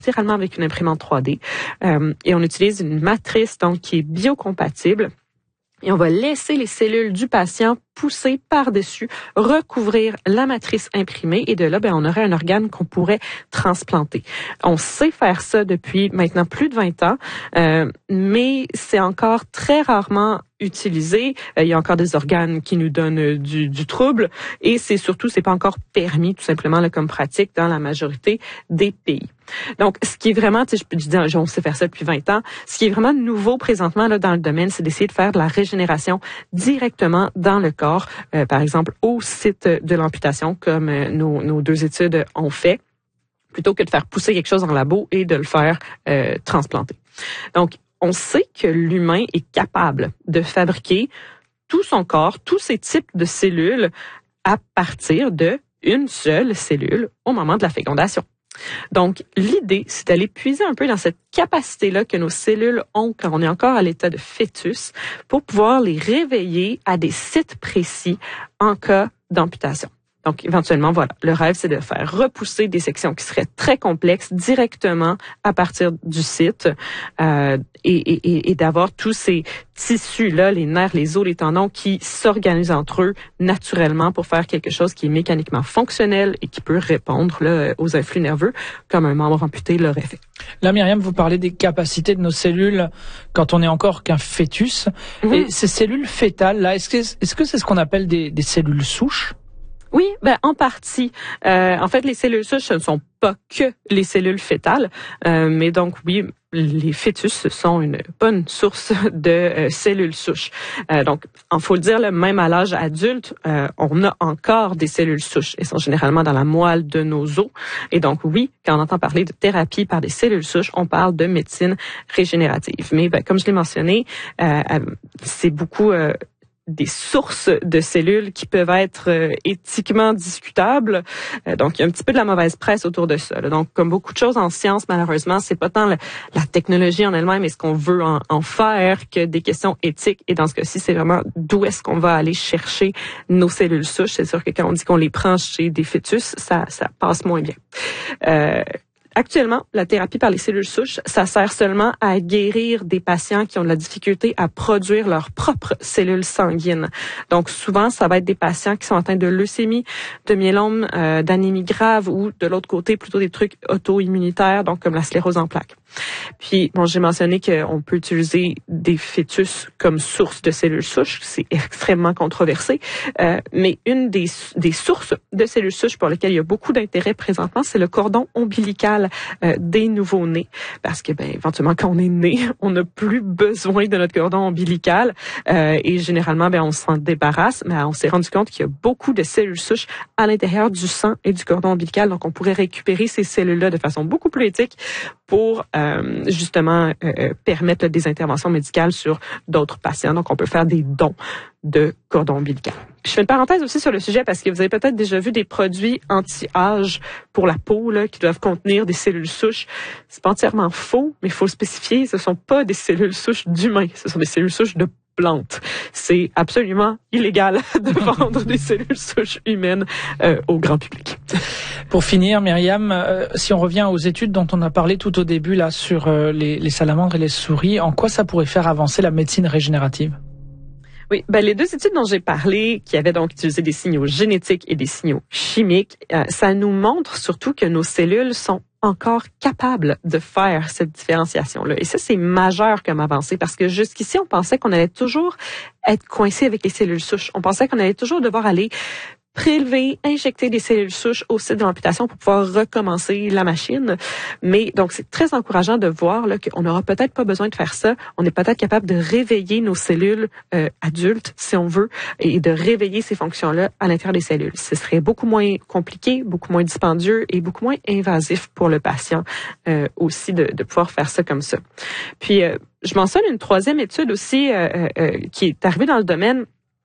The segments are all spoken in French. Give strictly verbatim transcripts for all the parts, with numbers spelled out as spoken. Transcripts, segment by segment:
littéralement avec une imprimante trois D. Euh, et on utilise une matrice donc qui est biocompatible. Et on va laisser les cellules du patient pousser par-dessus, recouvrir la matrice imprimée et de là, ben, on aurait un organe qu'on pourrait transplanter. On sait faire ça depuis maintenant plus de vingt ans, euh, mais c'est encore très rarement utilisé. Euh, il y a encore des organes qui nous donnent du, du trouble et c'est surtout, c'est pas encore permis tout simplement là, comme pratique dans la majorité des pays. Donc, ce qui est vraiment, tu sais, je peux dire, on sait faire ça depuis vingt ans. Ce qui est vraiment nouveau présentement là dans le domaine, c'est d'essayer de faire de la régénération directement dans le corps, euh, par exemple au site de l'amputation, comme euh, nos, nos deux études ont fait, plutôt que de faire pousser quelque chose en labo et de le faire euh, transplanter. Donc, on sait que l'humain est capable de fabriquer tout son corps, tous ces types de cellules à partir de une seule cellule au moment de la fécondation. Donc, l'idée, c'est d'aller puiser un peu dans cette capacité-là que nos cellules ont quand on est encore à l'état de fœtus pour pouvoir les réveiller à des sites précis en cas d'amputation. Donc, éventuellement, voilà, le rêve, c'est de faire repousser des sections qui seraient très complexes directement à partir du site euh, et, et, et d'avoir tous ces tissus-là, les nerfs, les os, les tendons qui s'organisent entre eux naturellement pour faire quelque chose qui est mécaniquement fonctionnel et qui peut répondre là, aux influx nerveux comme un membre amputé l'aurait fait. Là, Myriam, vous parlez des capacités de nos cellules quand on est encore qu'un fœtus. Mm-hmm. Et ces cellules fétales, là, est-ce que, est-ce que c'est ce qu'on appelle des, des cellules souches? Oui, ben en partie. Euh, en fait, les cellules souches, ce ne sont pas que les cellules fétales, euh, mais donc oui, les fœtus sont une bonne source de euh, cellules souches. Euh, donc, il faut le dire, là, même à l'âge adulte, euh, on a encore des cellules souches. Elles sont généralement dans la moelle de nos os. Et donc, oui, quand on entend parler de thérapie par des cellules souches, on parle de médecine régénérative. Mais ben, comme je l'ai mentionné, euh, c'est beaucoup... Euh, des sources de cellules qui peuvent être euh, éthiquement discutables. Euh, donc, il y a un petit peu de la mauvaise presse autour de ça. Là. Donc, comme beaucoup de choses en science, malheureusement, c'est pas tant le, la technologie en elle-même et ce qu'on veut en, en faire que des questions éthiques. Et dans ce cas-ci, c'est vraiment d'où est-ce qu'on va aller chercher nos cellules souches. C'est sûr que quand on dit qu'on les prend chez des fœtus, ça, ça passe moins bien. Euh, Actuellement, la thérapie par les cellules souches, ça sert seulement à guérir des patients qui ont de la difficulté à produire leurs propres cellules sanguines. Donc, souvent, ça va être des patients qui sont atteints de leucémie, de myélome, euh, d'anémie grave ou, de l'autre côté, plutôt des trucs auto-immunitaires, donc comme la sclérose en plaques. Puis, bon, j'ai mentionné qu'on peut utiliser des fœtus comme source de cellules souches. C'est extrêmement controversé. Euh, mais une des, des sources de cellules souches pour lesquelles il y a beaucoup d'intérêt présentement, c'est le cordon ombilical euh, des nouveau-nés. Parce que, ben, éventuellement, quand on est né, on n'a plus besoin de notre cordon ombilical. Euh, et généralement, ben, on s'en débarrasse. Mais on s'est rendu compte qu'il y a beaucoup de cellules souches à l'intérieur du sang et du cordon ombilical. Donc, on pourrait récupérer ces cellules-là de façon beaucoup plus éthique pour euh, justement euh, permettre des interventions médicales sur d'autres patients. Donc, on peut faire des dons de cordon ombilical. Puis, je fais une parenthèse aussi sur le sujet parce que vous avez peut-être déjà vu des produits anti-âge pour la peau là, qui doivent contenir des cellules souches. C'est pas entièrement faux, mais il faut le spécifier. Ce sont pas des cellules souches d'humains. Ce sont des cellules souches de plantes. C'est absolument illégal de vendre des cellules souches humaines euh, au grand public. Pour finir, Myriam, euh, si on revient aux études dont on a parlé tout au début là sur euh, les, les salamandres et les souris, en quoi ça pourrait faire avancer la médecine régénérative? Oui, ben les deux études dont j'ai parlé, qui avaient donc utilisé des signaux génétiques et des signaux chimiques, euh, ça nous montre surtout que nos cellules sont encore capables de faire cette différenciation-là. Et ça, c'est majeur comme avancée parce que jusqu'ici, on pensait qu'on allait toujours être coincé avec les cellules souches. On pensait qu'on allait toujours devoir aller prélever, injecter des cellules souches au site de l'amputation pour pouvoir recommencer la machine. Mais donc, c'est très encourageant de voir là, qu'on n'aura peut-être pas besoin de faire ça. On est peut-être capable de réveiller nos cellules euh, adultes, si on veut, et de réveiller ces fonctions-là à l'intérieur des cellules. Ce serait beaucoup moins compliqué, beaucoup moins dispendieux et beaucoup moins invasif pour le patient euh, aussi de, de pouvoir faire ça comme ça. Puis, euh, je mentionne une troisième étude aussi euh, euh, qui est arrivée dans le domaine.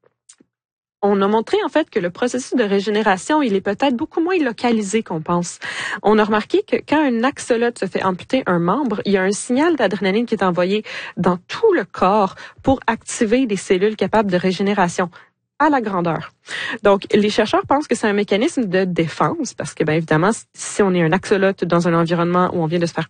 On a montré en fait que le processus de régénération, il est peut-être beaucoup moins localisé qu'on pense. On a remarqué que quand un axolote se fait amputer un membre, il y a un signal d'adrénaline qui est envoyé dans tout le corps pour activer des cellules capables de régénération à la grandeur. Donc, les chercheurs pensent que c'est un mécanisme de défense parce que, bien évidemment, si on est un axolote dans un environnement où on vient de se faire